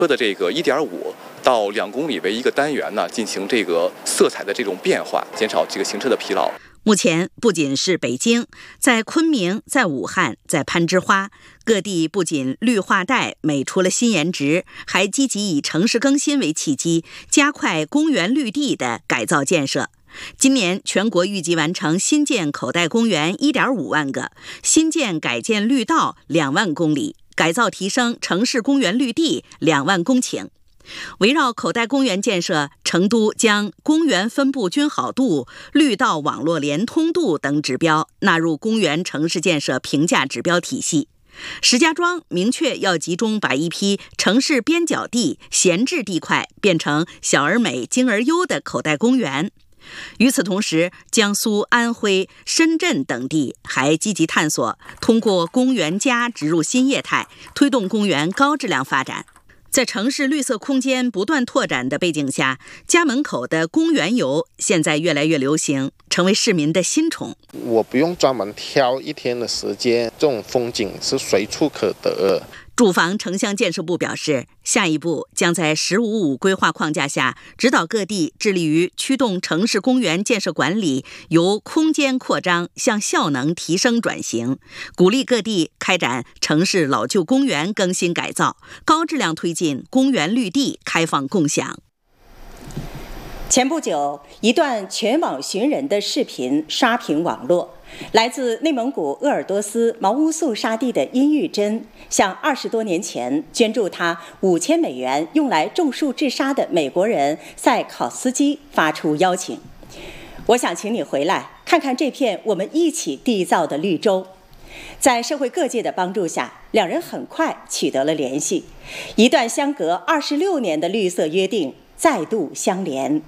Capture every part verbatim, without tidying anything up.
车的这个一点五到两公里为一个单元呢，进行这个色彩的这种变化，减少这个行车的疲劳。 目前不仅是北京，在昆明、在武汉、在攀枝花，各地不仅绿化带美出了新颜值，还积极以城市更新为契机，加快公园绿地的改造建设。今年全国预计完成新建口袋公园 一点五万个，新建改建绿道两万公里，改造提升城市公园绿地两万公顷。围绕口袋公园建设，成都将公园分布均好度、绿道网络连通度等指标纳入公园城市建设评价指标体系。石家庄明确要集中把一批城市边角地、闲置地块变成小而美、精而优的口袋公园。与此同时，江苏、安徽、深圳等地还积极探索通过公园加植入新业态，推动公园高质量发展。在城市绿色空间不断拓展的背景下，家门口的公园游现在越来越流行，成为市民的新宠。 我不用专门挑一天的时间，这种风景是随处可得。 住房城乡建设部表示，下一步将在“十五五”规划框架下，指导各地致力于驱动城市公园建设管理由空间扩张向效能提升转型，鼓励各地开展城市老旧公园更新改造，高质量推进公园绿地开放共享。 前不久，一段全网寻人的视频刷屏网络。来自内蒙古鄂尔多斯毛乌素沙地的殷玉珍向二十多年前捐助他五千美元用来种树治沙的美国人塞考斯基发出邀请：我想请你回来看看这片我们一起缔造的绿洲。在社会各界的帮助下，两人很快取得了联系，一段相隔二十六年的绿色约定再度相连。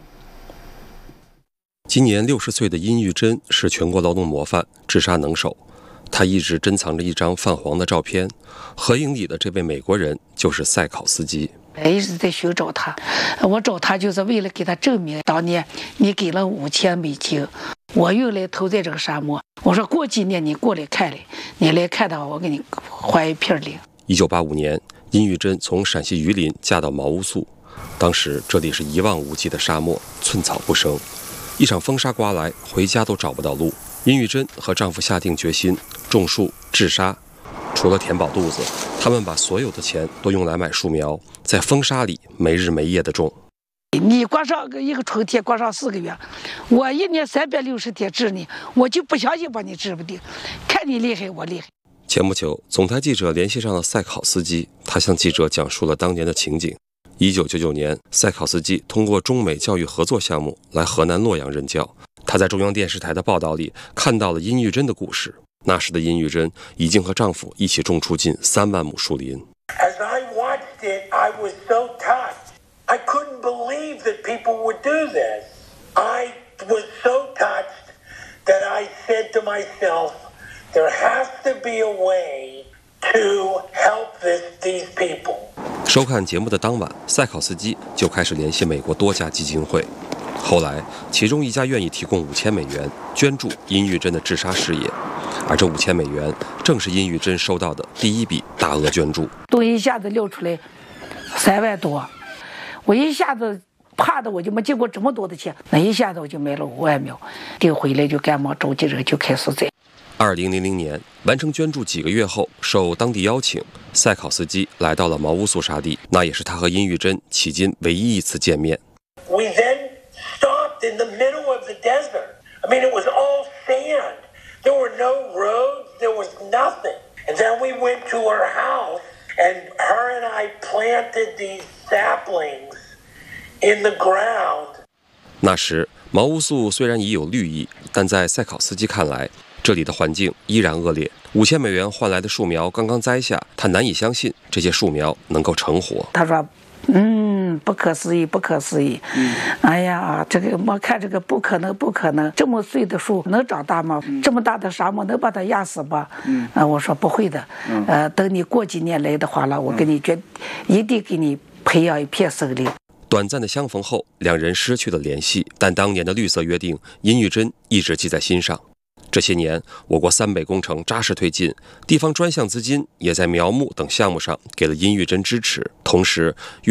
今年六十岁的殷玉珍是全国劳动模范、治沙能手。她一直珍藏着一张泛黄的照片，合影里的这位美国人就是塞考斯基。 一直在寻找他，我找他就是为了给他证明，当年你给了五千美金，我用来投在这个沙漠。我说过几年你过来看来，你来看的话，我给你还一片林。 一九八五年，殷玉珍从陕西榆林嫁到毛乌素，当时这里是一望无际的沙漠，寸草不生。一场风沙刮来，回家都找不到路。殷玉珍和丈夫下定决心种树治沙，除了填饱肚子，他们把所有的钱都用来买树苗，在风沙里没日没夜地种。 你光上一个春天，光上四个月，我一年三百六十天治你，我就不相信把你治不定，看你厉害我厉害。 前不久，总台记者联系上了塞考斯基，他向记者讲述了当年的情景。一九九九年，塞考斯基通过中美教育合作项目来河南洛阳任教。他在中央电视台的报道里看到了殷玉珍的故事。那时的殷玉珍已经和丈夫一起种出近三万亩树林。 As I watched it, I was so touched. I couldn't believe that people would do this. I was so touched that I said to myself, there has to be a way to help this, these people. 收看节目的当晚，塞考斯基就开始联系美国多家基金会。后来，其中一家愿意提供五千美元捐助殷玉珍的治沙事业，而这五千美元正是殷玉珍收到的第一笔大额捐助。 都一下子撂出来三万多，我一下子怕的我就没见过这么多的钱，那一下子我就买了五万苗，订回来就赶忙召集人就开始栽。 二零零零年完成捐助几个月后，受当地邀请，塞考斯基来到了毛乌素沙地，那也是他和殷玉珍迄今唯一一次见面。 We then stopped in the middle of the desert. I mean, it was all sand. There were no roads. There was nothing. And then we went to her house, and her and I planted these saplings in the ground. 那时，毛乌素虽然已有绿意，但在塞考斯基看来，这里的环境依然恶劣。五千美元换来的树苗刚刚栽下，他难以相信这些树苗能够成活。 他说：“嗯，不可思议，不可思议。嗯、哎呀，这个我看这个不可能，不可能，这么碎的树能长大吗？嗯、这么大的沙漠能把它压死吗？”嗯，啊，我说不会的。嗯、呃，等你过几年来的话了，我给你决，一定给你培养一片森林。 短暂的相逢后，两人失去了联系，但当年的绿色约定，殷玉珍一直记在心上。这些年，我国三北工程扎实推进，地方专项资金也在苗木等项目上给了殷玉珍支持，同时